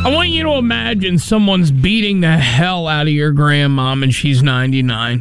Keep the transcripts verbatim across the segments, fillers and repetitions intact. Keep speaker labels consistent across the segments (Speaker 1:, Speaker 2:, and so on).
Speaker 1: I want you to imagine someone's beating the hell out of your grandmom and she's ninety-nine.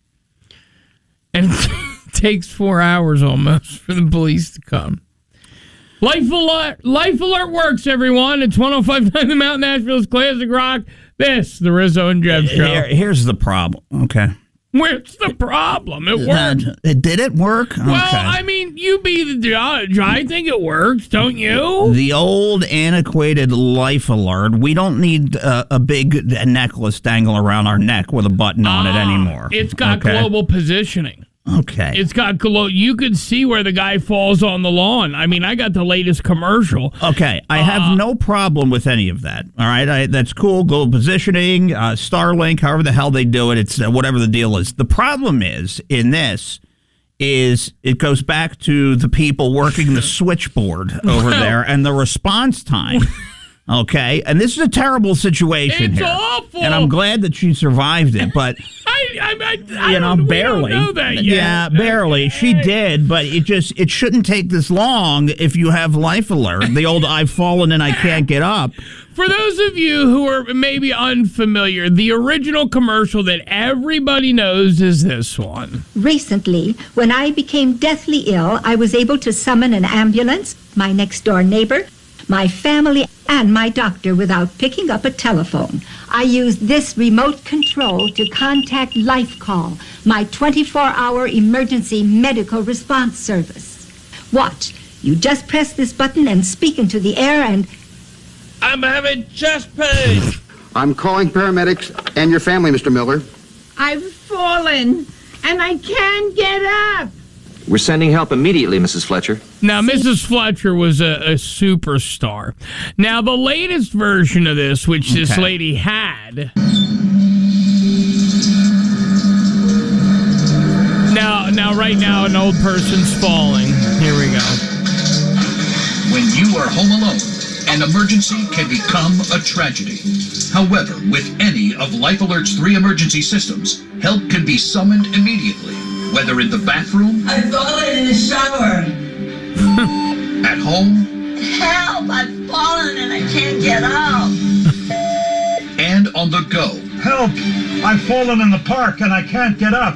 Speaker 1: And it takes four hours almost for the police to come. Life Alert, Life Alert works, everyone. It's one oh five point nine The Mountain, Nashville's Classic Rock. This, the Rizzo and Jeff Show.
Speaker 2: Here, here's the problem, okay?
Speaker 1: Where's the problem? It worked.
Speaker 2: Uh, did it work?
Speaker 1: Well,
Speaker 2: okay.
Speaker 1: I mean, you be the judge. I think it works, don't you?
Speaker 2: The old antiquated Life Alert. We don't need uh, a big necklace dangle around our neck with a button on
Speaker 1: ah,
Speaker 2: it anymore.
Speaker 1: It's got
Speaker 2: okay?
Speaker 1: global positioning.
Speaker 2: Okay.
Speaker 1: It's got glo- you could see where the guy falls on the lawn. I mean, I got the latest commercial.
Speaker 2: Okay, I
Speaker 1: uh,
Speaker 2: have no problem with any of that. All right, I, that's cool. Global positioning, uh, Starlink, however the hell they do it. It's uh, whatever the deal is. The problem is in this is it goes back to the people working the switchboard over
Speaker 1: well,
Speaker 2: there and the response time. Okay, and this is a terrible situation
Speaker 1: it's
Speaker 2: here.
Speaker 1: It's awful.
Speaker 2: And I'm glad that she survived it, but
Speaker 1: I, I, I,
Speaker 2: you
Speaker 1: I
Speaker 2: know,
Speaker 1: don't,
Speaker 2: barely.
Speaker 1: We don't know that yet.
Speaker 2: Yeah, barely. She did, but it just it shouldn't take this long if you have Life Alert. The old "I've fallen and I can't get up."
Speaker 1: For those of you who are maybe unfamiliar, the original commercial that everybody knows is this one.
Speaker 3: Recently, when I became deathly ill, I was able to summon an ambulance, my next-door neighbor, my family, and my doctor without picking up a telephone. I used this remote control to contact Life Call, my twenty-four hour emergency medical response service. Watch. You just press this button and speak into the air and...
Speaker 1: I'm having chest pain.
Speaker 4: I'm calling paramedics and your family, Mister Miller.
Speaker 5: I've fallen, and I can't get up.
Speaker 6: We're sending help immediately, Missus Fletcher.
Speaker 1: Now, Missus Fletcher was a, a superstar. Now, the latest version of this, which okay. this lady had... Now, now, right now, an old person's falling. Here we go.
Speaker 7: When you are home alone, an emergency can become a tragedy. However, with any of Life Alert's three emergency systems, help can be summoned immediately, whether in the bathroom,
Speaker 8: I've fallen in the shower,
Speaker 7: at home,
Speaker 8: help, I've fallen and I can't get up,
Speaker 7: and on the go.
Speaker 9: Help, I've fallen in the park and I can't get up.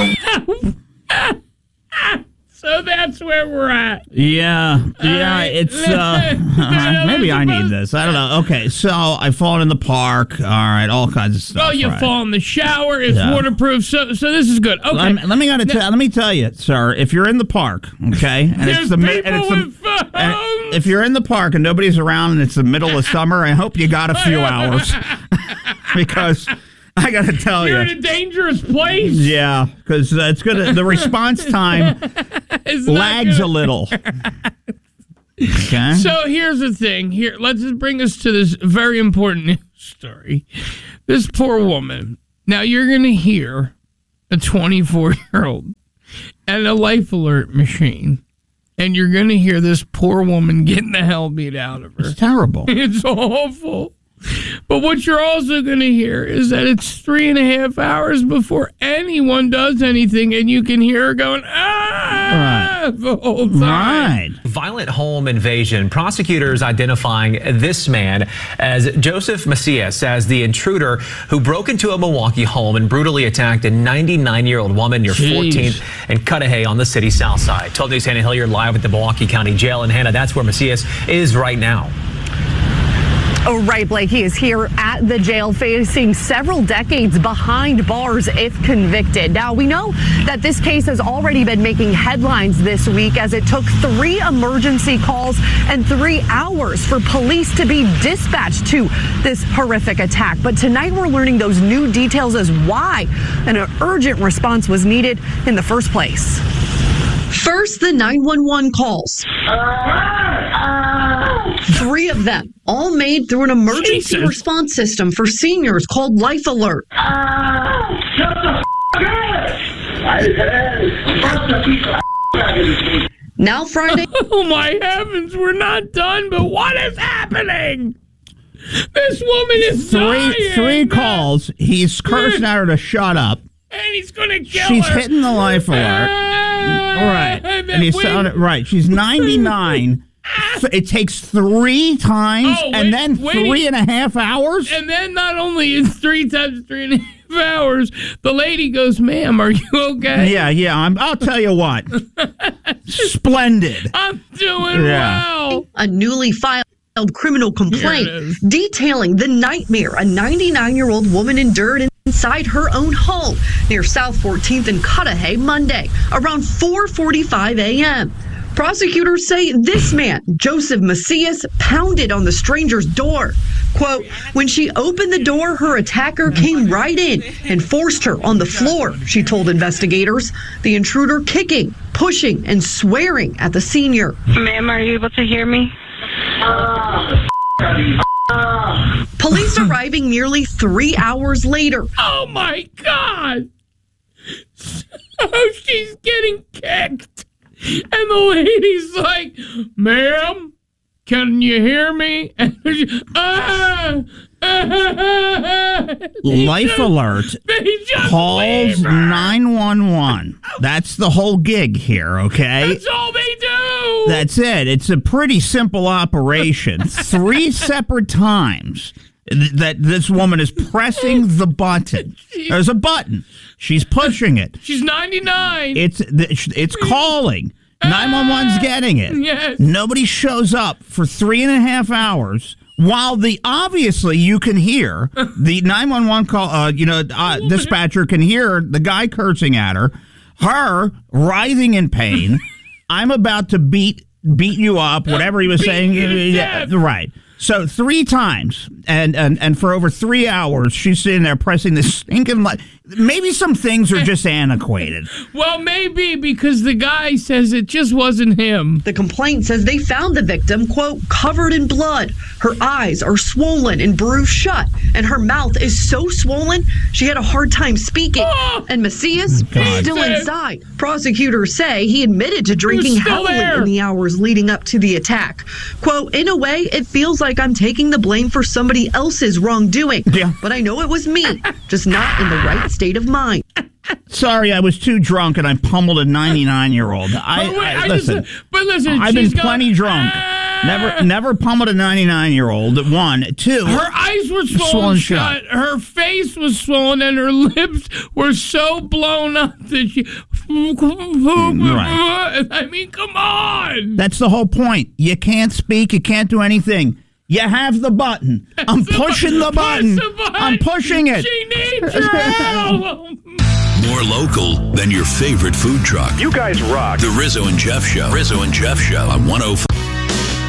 Speaker 1: So that's where we're at.
Speaker 2: Yeah, yeah, right. it's, uh, maybe I need this. I don't know. Okay, so I've fallen in the park. All right, all kinds of stuff.
Speaker 1: Oh, you
Speaker 2: right.
Speaker 1: fall in the shower. It's
Speaker 2: yeah.
Speaker 1: waterproof. So, so this is good. Okay.
Speaker 2: Let, let me gotta now, t- let me tell you, sir. If you're in the park, okay, and
Speaker 1: There's
Speaker 2: it's the
Speaker 1: people
Speaker 2: and it's
Speaker 1: with
Speaker 2: the,
Speaker 1: phones.
Speaker 2: and if you're in the park and nobody's around and it's the middle of summer, I hope you got a few hours because. I gotta tell
Speaker 1: You're
Speaker 2: you,
Speaker 1: in a dangerous place.
Speaker 2: Yeah, because uh, it's gonna. The response time lags a little. Okay.
Speaker 1: So here's the thing. Here, let's just bring us to this very important news story. This poor woman. Now you're gonna hear a twenty-four-year-old and a Life Alert machine, and you're gonna hear this poor woman getting the hell beat out of her.
Speaker 2: It's terrible.
Speaker 1: It's awful. But what you're also going to hear is that it's three and a half hours before anyone does anything, and you can hear her going, ah,
Speaker 2: right.
Speaker 1: the whole time.
Speaker 2: Right.
Speaker 10: Violent home invasion. Prosecutors identifying this man as Joseph Macias as the intruder who broke into a Milwaukee home and brutally attacked a ninety-nine-year-old woman near
Speaker 1: Jeez.
Speaker 10: fourteenth and Cudahy on the city's south side. twelve News Hannah Hilliard live at the Milwaukee County Jail. And Hannah, that's where Macias is right now.
Speaker 11: Oh, right, Blake. He is here at the jail facing several decades behind bars if convicted. Now, we know that this case has already been making headlines this week as it took three emergency calls and three hours for police to be dispatched to this horrific attack. But tonight we're learning those new details as why an urgent response was needed in the first place. First, the nine one one calls. Three of them, all made through an emergency
Speaker 1: Jesus.
Speaker 11: response system for seniors called Life Alert.
Speaker 8: shut the f-
Speaker 11: Now Friday.
Speaker 1: Oh, my heavens, we're not done, but what is happening? This woman is
Speaker 2: three
Speaker 1: dying.
Speaker 2: three calls. He's cursing at her to shut up.
Speaker 1: And he's going to kill
Speaker 2: She's
Speaker 1: her.
Speaker 2: hitting the Life Alert.
Speaker 1: Ah,
Speaker 2: right.
Speaker 1: and
Speaker 2: And he's
Speaker 1: we-
Speaker 2: sounding right. She's ninety-nine. It takes three times
Speaker 1: Oh,
Speaker 2: and
Speaker 1: wait,
Speaker 2: then
Speaker 1: wait.
Speaker 2: three and a half hours?
Speaker 1: And then not only is three times three and a half hours, the lady goes, ma'am, are you okay?
Speaker 2: Yeah, yeah. I'm, I'll tell you what. Splendid.
Speaker 1: I'm doing
Speaker 2: Yeah.
Speaker 1: well.
Speaker 11: A newly filed criminal
Speaker 1: Here
Speaker 11: complaint
Speaker 1: it is.
Speaker 11: detailing the nightmare a ninety-nine-year-old woman endured inside her own home near South fourteenth and Cudahy Monday around four forty-five a.m. Prosecutors say this man, Joseph Macias, pounded on the stranger's door. Quote, when she opened the door, her attacker came right in and forced her on the floor, she told investigators. The intruder kicking, pushing, and swearing at the senior.
Speaker 12: Ma'am, are you able to hear me?
Speaker 11: Police arriving nearly three hours later.
Speaker 1: Oh, my God. So she's getting kicked. And the lady's like, ma'am, can you hear me? And she, ah, ah,
Speaker 2: Life
Speaker 1: just,
Speaker 2: Alert calls nine one one. That's the whole gig here, okay?
Speaker 1: That's all they do.
Speaker 2: That's it. It's a pretty simple operation. Three separate times th- that this woman is pressing the button. There's a button. She's pushing it.
Speaker 1: She's ninety-nine.
Speaker 2: It's it's calling. nine one one's getting it.
Speaker 1: Yes.
Speaker 2: Nobody shows up for three and a half hours. While the obviously you can hear the nine one one call, uh, you know, uh, dispatcher can hear the guy cursing at her, her writhing in pain. I'm about to beat beat you up, whatever he was
Speaker 1: Beat
Speaker 2: saying.
Speaker 1: you to
Speaker 2: Yeah,
Speaker 1: death.
Speaker 2: right. So three times, and, and and for over three hours, she's sitting there pressing this stinking light. Maybe some things are just antiquated.
Speaker 1: Well, maybe because the guy says it just wasn't him.
Speaker 11: The complaint says they found the victim, quote, covered in blood. Her eyes are swollen and bruised shut, and her mouth is so swollen she had a hard time speaking.
Speaker 1: Oh,
Speaker 11: and Macias
Speaker 2: God.
Speaker 11: still inside. Prosecutors say he admitted to drinking
Speaker 1: still
Speaker 11: heavily
Speaker 1: there.
Speaker 11: in the hours leading up to the attack. Quote, in a way, it feels like I'm taking the blame for somebody else's wrongdoing.
Speaker 2: Yeah.
Speaker 11: But I know it was me, just not in the right state of mind.
Speaker 2: Sorry, I was too drunk and I pummeled a ninety-nine-year-old. I,
Speaker 1: But wait,
Speaker 2: I
Speaker 1: I
Speaker 2: listen.
Speaker 1: just- but listen,
Speaker 2: I've been
Speaker 1: she's got-
Speaker 2: plenty drunk.
Speaker 1: Ah!
Speaker 2: Never, never pummeled a ninety-nine-year-old. One, two.
Speaker 1: Her eyes were swollen,
Speaker 2: Swollen
Speaker 1: shut.
Speaker 2: shut.
Speaker 1: Her face was swollen, and her lips were so blown up that she.
Speaker 2: right.
Speaker 1: I mean, come on.
Speaker 2: That's the whole point. You can't speak. You can't do anything. You have the button. I'm
Speaker 1: The
Speaker 2: pushing
Speaker 1: bu-
Speaker 2: the button.
Speaker 1: push the button.
Speaker 2: I'm pushing it.
Speaker 1: She needs your help.
Speaker 13: More local than your favorite food truck.
Speaker 14: You guys rock.
Speaker 13: The Rizzo and Jeff Show. Rizzo and Jeff Show on one oh five.